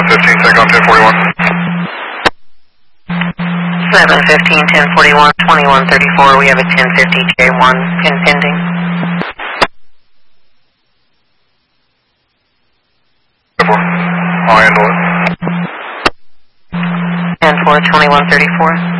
715, take off 1041. 715, 1041, 2134. We have a 1050 J1 pending. I'll handle it. 10-4, 2134.